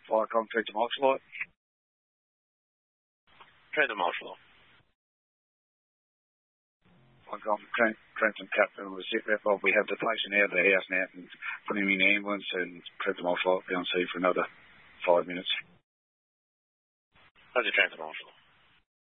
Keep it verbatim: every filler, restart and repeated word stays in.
Fire concrete to Moxley. Trent to Moxley. Fire concrete, Trent and Captain was sit rep. We have the patient out of the house now and put him in the ambulance and Trent to Moxley. Be on scene for another five minutes. How's your Trent to Moxley?